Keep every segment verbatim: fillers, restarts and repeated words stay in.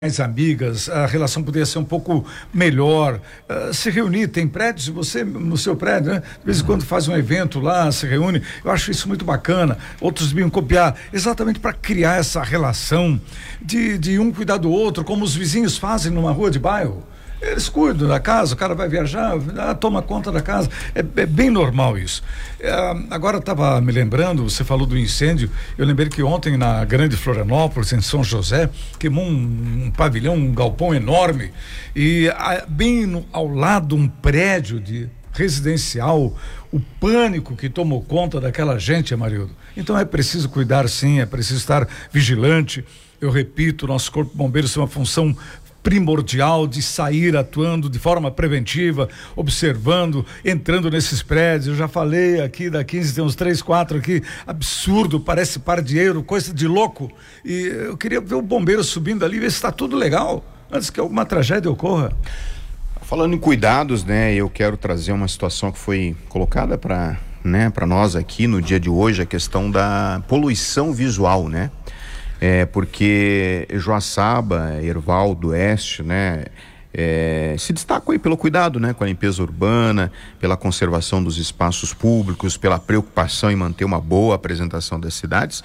mais amigas, a relação poderia ser um pouco melhor, uh, se reunir, tem prédios, você no seu prédio, né? De vez em quando faz um evento lá, se reúne, eu acho isso muito bacana, outros deviam copiar, exatamente para criar essa relação de, de um cuidar do outro, como os vizinhos fazem numa rua de bairro. Eles cuidam da casa, o cara vai viajar, ah, toma conta da casa, é, é bem normal isso. É, agora eu estava me lembrando, você falou do incêndio, eu lembrei que ontem na Grande Florianópolis, em São José, queimou um, um pavilhão, um galpão enorme, e a, bem no, ao lado um prédio de residencial, o pânico que tomou conta daquela gente, Amarildo. Então é preciso cuidar sim, é preciso estar vigilante. Eu repito, nosso Corpo de Bombeiros tem uma função primordial de sair atuando de forma preventiva, observando, entrando nesses prédios. Eu já falei aqui da quinze, tem uns três, quatro aqui, absurdo, parece pardieiro, coisa de louco. E eu queria ver o bombeiro subindo ali, ver se está tudo legal, antes que alguma tragédia ocorra. Falando em cuidados, né, eu quero trazer uma situação que foi colocada para, né, para nós aqui no dia de hoje, a questão da poluição visual, né? É, porque Joaçaba, Herval do Oeste, né, é, se destacam aí pelo cuidado, né, com a limpeza urbana, pela conservação dos espaços públicos, pela preocupação em manter uma boa apresentação das cidades.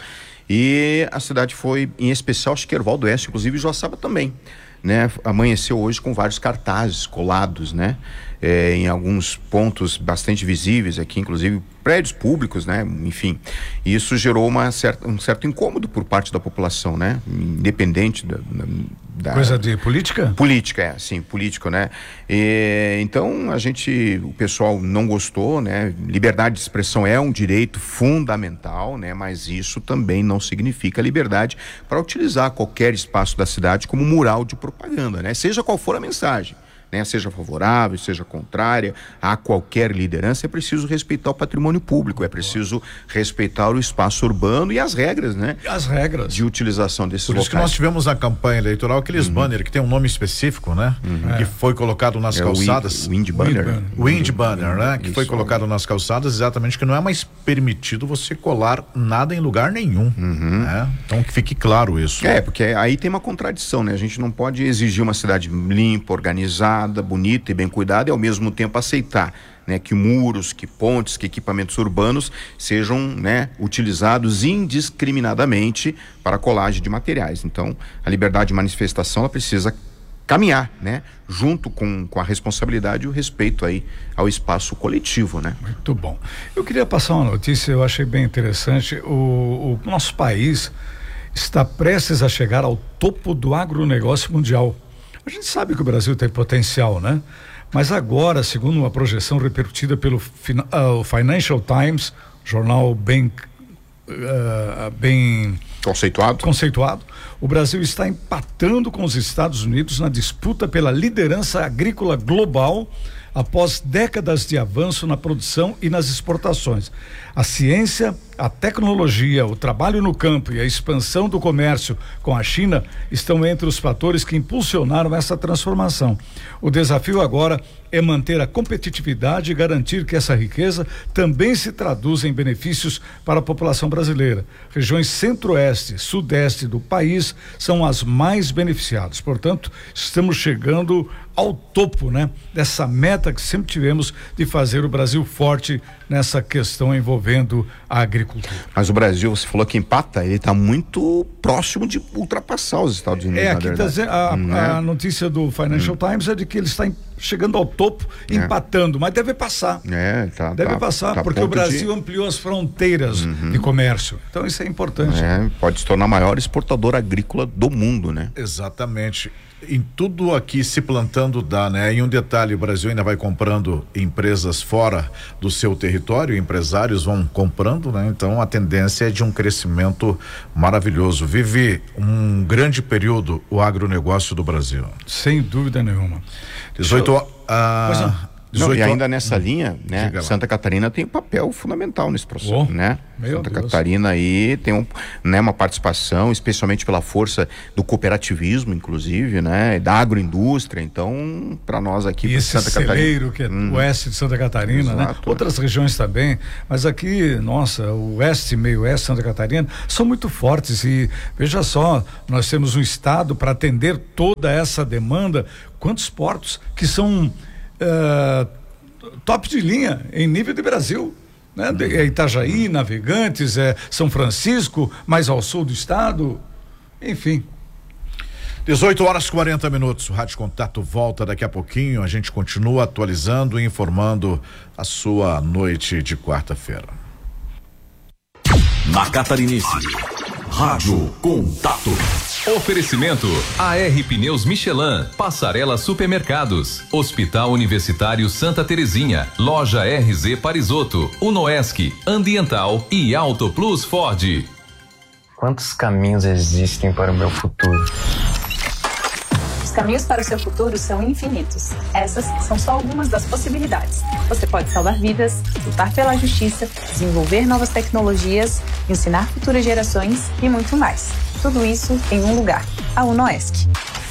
E a cidade foi, em especial, acho que Herval do Oeste, inclusive Joaçaba também, né, amanheceu hoje com vários cartazes colados, né, é, em alguns pontos bastante visíveis aqui, inclusive prédios públicos, né, enfim, isso gerou uma certa, um certo incômodo por parte da população, né, independente da, da coisa de política? Política, é, sim, político, né, e, então a gente, o pessoal não gostou, né, liberdade de expressão é um direito fundamental, né, mas isso também não significa liberdade para utilizar qualquer espaço da cidade como mural de propaganda, né, seja qual for a mensagem. Né, seja favorável, seja contrária a qualquer liderança, é preciso respeitar o patrimônio público, é preciso respeitar o espaço urbano e as regras, né? As regras de utilização desses locais. Por isso que nós tivemos na campanha eleitoral aqueles uhum. banners que tem um nome específico, né? Uhum. Que é. foi colocado nas é calçadas. O Wind Banner. O Wind Banner, né? Que isso. foi colocado nas calçadas, exatamente, que não é mais permitido você colar nada em lugar nenhum. Uhum. Né? Então que fique claro isso. É, porque aí tem uma contradição, né? A gente não pode exigir uma cidade limpa, organizada, bonita e bem cuidada e ao mesmo tempo aceitar, né, que muros, que pontes, que equipamentos urbanos sejam, né, utilizados indiscriminadamente para a colagem de materiais. Então, a liberdade de manifestação ela precisa caminhar, né, junto com, com a responsabilidade e o respeito aí ao espaço coletivo, né? Muito bom. Eu queria passar uma notícia, eu achei bem interessante. O, o nosso país está prestes a chegar ao topo do agronegócio mundial. A gente sabe que o Brasil tem potencial, né? Mas agora, segundo uma projeção repercutida pelo uh, Financial Times, jornal bem, uh, bem conceituado. conceituado, o Brasil está empatando com os Estados Unidos na disputa pela liderança agrícola global após décadas de avanço na produção e nas exportações. A ciência, a tecnologia, o trabalho no campo e a expansão do comércio com a China estão entre os fatores que impulsionaram essa transformação. O desafio agora é manter a competitividade e garantir que essa riqueza também se traduza em benefícios para a população brasileira. Regiões centro-oeste, sudeste do país são as mais beneficiadas. Portanto, estamos chegando ao topo, né, dessa meta que sempre tivemos de fazer o Brasil forte nessa questão envolvendo a agricultura. Mas o Brasil, você falou que empata, ele está muito próximo de ultrapassar os Estados Unidos. É, aqui tá, a, hum, a, a notícia do Financial hum. Times é de que ele está em, chegando ao topo, é. empatando, mas deve passar. É, tá, deve tá, passar, tá porque o Brasil de... ampliou as fronteiras uhum. de comércio. Então isso é importante. É, pode se tornar a maior exportadora agrícola do mundo, né? Exatamente. Em tudo aqui se plantando dá, né? E um detalhe, o Brasil ainda vai comprando empresas fora do seu território, empresários vão comprando, né? Então a tendência é de um crescimento maravilhoso. Vive um grande período o agronegócio do Brasil. Sem dúvida nenhuma. dezoito, eu... ah, Não, e ainda nessa linha, né? Diga lá. Santa Catarina tem um papel fundamental nesse processo, Oh, né? meu Santa Deus. Catarina aí tem um, né, uma participação, especialmente pela força do cooperativismo, inclusive, né? Da agroindústria. Então, para nós aqui, E pra esse Santa Catarina, celeiro que é Hum. o oeste de Santa Catarina, né? Exato, Outras regiões também, mas aqui, nossa, o oeste, meio oeste de Santa Catarina são muito fortes e veja só, nós temos um estado para atender toda essa demanda. Quantos portos que são uh, top de linha em nível de Brasil, né? De, é Itajaí, Navegantes, é São Francisco, mais ao sul do estado, enfim. dezoito horas e quarenta minutos, o Rádio Contato volta daqui a pouquinho, a gente continua atualizando e informando a sua noite de quarta-feira. Na Catarinense, Rádio Contato. Oferecimento A R Pneus Michelin, Passarela Supermercados, Hospital Universitário Santa Terezinha, Loja R Z Parisotto, Unoesc, Ambiental e Auto Plus Ford. Quantos caminhos existem para o meu futuro? Os caminhos para o seu futuro são infinitos. Essas são só algumas das possibilidades. Você pode salvar vidas, lutar pela justiça, desenvolver novas tecnologias, ensinar futuras gerações e muito mais. Tudo isso em um lugar, a Unoesc.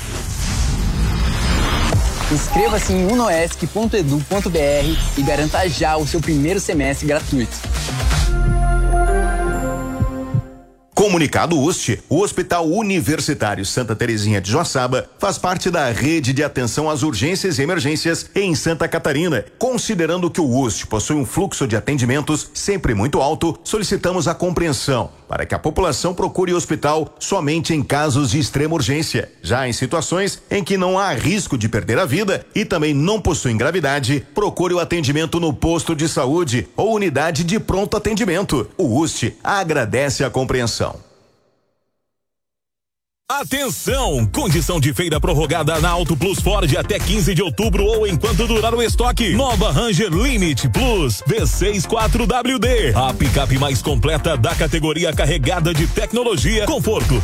Inscreva-se em unoesc ponto edu ponto br e garanta já o seu primeiro semestre gratuito. Comunicado U S T, o Hospital Universitário Santa Terezinha de Joaçaba faz parte da rede de atenção às urgências e emergências em Santa Catarina. Considerando que o U S T possui um fluxo de atendimentos sempre muito alto, solicitamos a compreensão para que a população procure o hospital somente em casos de extrema urgência. Já em situações em que não há risco de perder a vida e também não possuem gravidade, procure o atendimento no posto de saúde ou unidade de pronto atendimento. O U S T agradece a compreensão. Atenção! Condição de feira prorrogada na Auto Plus Ford até quinze de outubro ou enquanto durar o estoque. Nova Ranger Limit Plus V seis quatro W D. A picape mais completa da categoria, carregada de tecnologia, conforto